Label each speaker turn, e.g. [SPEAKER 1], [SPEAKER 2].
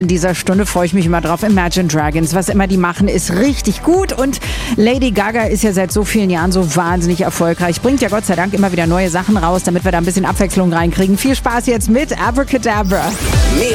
[SPEAKER 1] In dieser Stunde freue ich mich immer drauf. Imagine Dragons, was immer die machen, ist richtig gut. Und Lady Gaga ist ja seit so vielen Jahren so wahnsinnig erfolgreich. Bringt ja Gott sei Dank immer wieder neue Sachen raus, damit wir da ein bisschen Abwechslung reinkriegen. Viel Spaß jetzt mit Abracadabra.